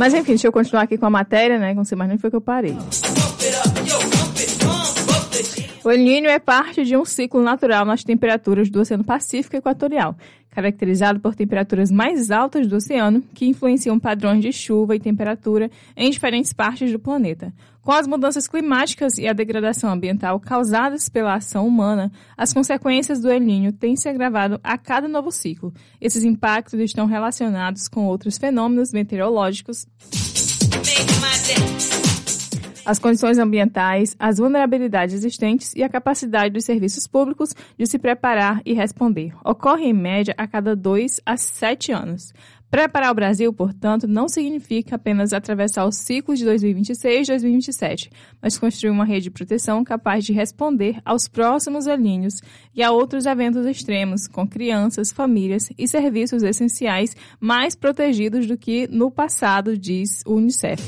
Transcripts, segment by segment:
Mas enfim, deixa eu continuar aqui com a matéria, né? Não sei mais nem foi que eu parei. O El Niño é parte de um ciclo natural nas temperaturas do Oceano Pacífico e Equatorial, caracterizado por temperaturas mais altas do oceano, que influenciam padrões de chuva e temperatura em diferentes partes do planeta. Com as mudanças climáticas e a degradação ambiental causadas pela ação humana, as consequências do El Niño têm se agravado a cada novo ciclo. Esses impactos estão relacionados com outros fenômenos meteorológicos, as condições ambientais, as vulnerabilidades existentes e a capacidade dos serviços públicos de se preparar e responder. Ocorre, em média, a cada 2 a 7 anos. Preparar o Brasil, portanto, não significa apenas atravessar os ciclos de 2026 e 2027, mas construir uma rede de proteção capaz de responder aos próximos El Niños e a outros eventos extremos, com crianças, famílias e serviços essenciais mais protegidos do que no passado, diz o Unicef.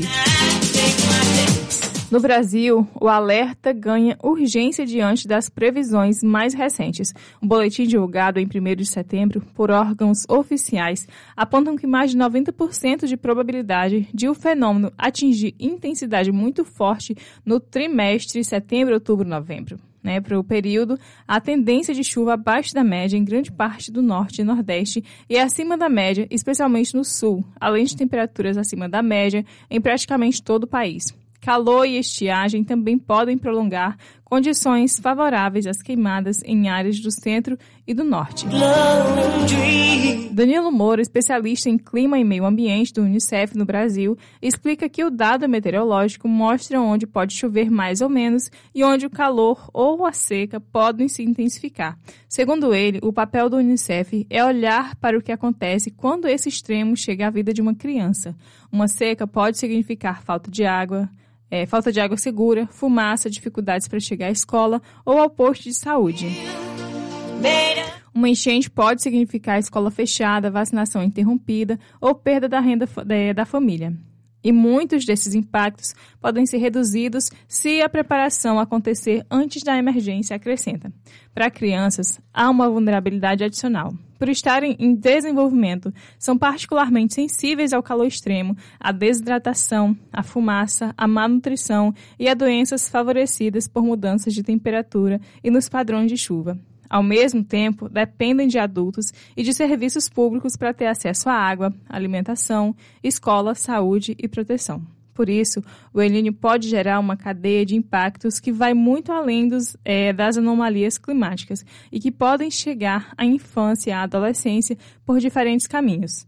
No Brasil, o alerta ganha urgência diante das previsões mais recentes. Um boletim divulgado em 1º de setembro por órgãos oficiais apontam que mais de 90% de probabilidade de o fenômeno atingir intensidade muito forte no trimestre setembro, outubro, novembro. Para o período, a tendência de chuva abaixo da média em grande parte do norte e nordeste e acima da média, especialmente no sul, além de temperaturas acima da média em praticamente todo o país. Calor e estiagem também podem prolongar condições favoráveis às queimadas em áreas do centro e do norte. Danilo Moura, especialista em clima e meio ambiente do Unicef no Brasil, explica que o dado meteorológico mostra onde pode chover mais ou menos e onde o calor ou a seca podem se intensificar. Segundo ele, o papel do Unicef é olhar para o que acontece quando esse extremo chega à vida de uma criança. Uma seca pode significar falta de água segura, fumaça, dificuldades para chegar à escola ou ao posto de saúde. Uma enchente pode significar escola fechada, vacinação interrompida ou perda da renda da família. E muitos desses impactos podem ser reduzidos se a preparação acontecer antes da emergência, acrescenta. Para crianças, há uma vulnerabilidade adicional. Por estarem em desenvolvimento, são particularmente sensíveis ao calor extremo, à desidratação, à fumaça, à má nutrição e a doenças favorecidas por mudanças de temperatura e nos padrões de chuva. Ao mesmo tempo, dependem de adultos e de serviços públicos para ter acesso à água, alimentação, escola, saúde e proteção. Por isso, o El Niño pode gerar uma cadeia de impactos que vai muito além das anomalias climáticas e que podem chegar à infância e à adolescência por diferentes caminhos.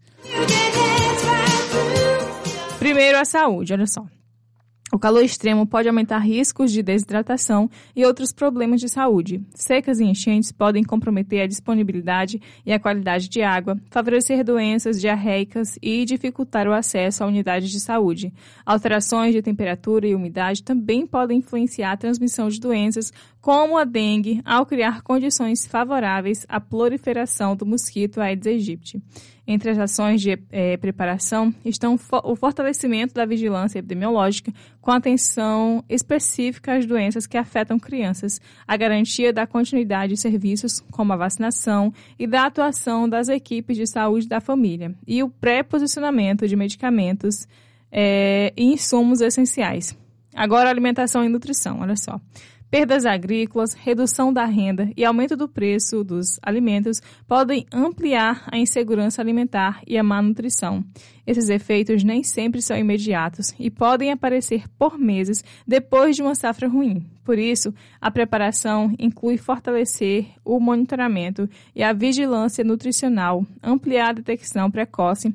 Primeiro, a saúde, olha só. O calor extremo pode aumentar riscos de desidratação e outros problemas de saúde. Secas e enchentes podem comprometer a disponibilidade e a qualidade de água, favorecer doenças diarreicas e dificultar o acesso a unidades de saúde. Alterações de temperatura e umidade também podem influenciar a transmissão de doenças, como a dengue, ao criar condições favoráveis à proliferação do mosquito Aedes aegypti. Entre as ações de preparação estão o fortalecimento da vigilância epidemiológica com atenção específica às doenças que afetam crianças, a garantia da continuidade de serviços como a vacinação e da atuação das equipes de saúde da família e o pré-posicionamento de medicamentos e insumos essenciais. Agora, alimentação e nutrição, olha só. Perdas agrícolas, redução da renda e aumento do preço dos alimentos podem ampliar a insegurança alimentar e a má nutrição. Esses efeitos nem sempre são imediatos e podem aparecer por meses depois de uma safra ruim. Por isso, a preparação inclui fortalecer o monitoramento e a vigilância nutricional, ampliar a detecção precoce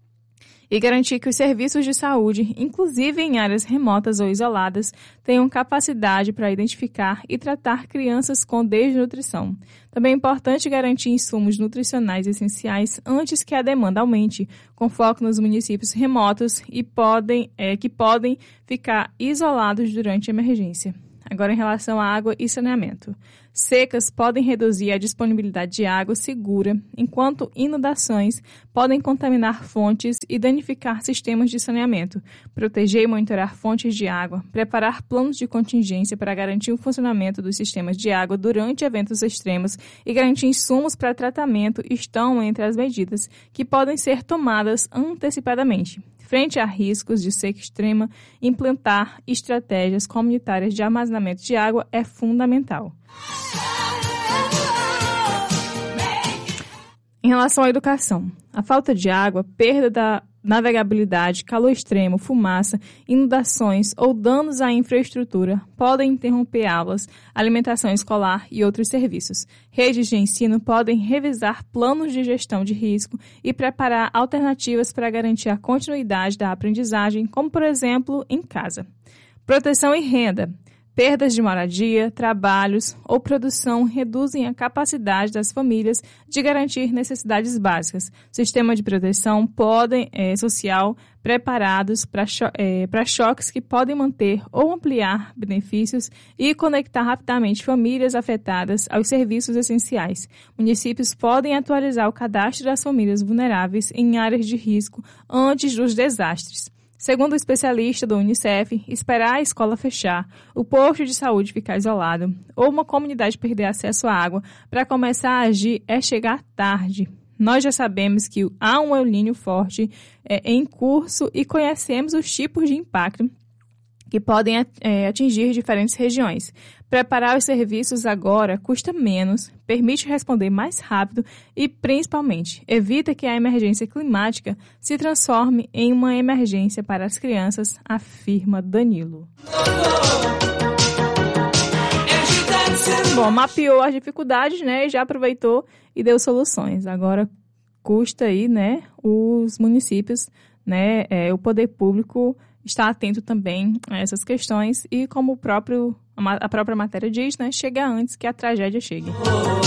e garantir que os serviços de saúde, inclusive em áreas remotas ou isoladas, tenham capacidade para identificar e tratar crianças com desnutrição. Também é importante garantir insumos nutricionais essenciais antes que a demanda aumente, com foco nos municípios remotos e que podem ficar isolados durante a emergência. Agora, em relação à água e saneamento. Secas podem reduzir a disponibilidade de água segura, enquanto inundações podem contaminar fontes e danificar sistemas de saneamento. Proteger e monitorar fontes de água, preparar planos de contingência para garantir o funcionamento dos sistemas de água durante eventos extremos e garantir insumos para tratamento estão entre as medidas que podem ser tomadas antecipadamente. Frente a riscos de seca extrema, implantar estratégias comunitárias de armazenamento de água é fundamental. Em relação à educação, a falta de água, perda da navegabilidade, calor extremo, fumaça, inundações ou danos à infraestrutura podem interromper aulas, alimentação escolar e outros serviços. Redes de ensino podem revisar planos de gestão de risco e preparar alternativas para garantir a continuidade da aprendizagem, como, por exemplo, em casa. Proteção e renda. Perdas de moradia, trabalhos ou produção reduzem a capacidade das famílias de garantir necessidades básicas. Sistemas de proteção social preparados para choques que podem manter ou ampliar benefícios e conectar rapidamente famílias afetadas aos serviços essenciais. Municípios podem atualizar o cadastro das famílias vulneráveis em áreas de risco antes dos desastres. Segundo o especialista do Unicef, esperar a escola fechar, o posto de saúde ficar isolado ou uma comunidade perder acesso à água para começar a agir é chegar tarde. Nós já sabemos que há um El Niño forte em curso e conhecemos os tipos de impacto que podem atingir diferentes regiões. Preparar os serviços agora custa menos, permite responder mais rápido e, principalmente, evita que a emergência climática se transforme em uma emergência para as crianças, afirma Danilo. Bom, mapeou as dificuldades, né, e já aproveitou e deu soluções. Agora custa aí, né, os municípios, né, o poder público está atento também a essas questões e, como a própria matéria diz, né, chega antes que a tragédia chegue.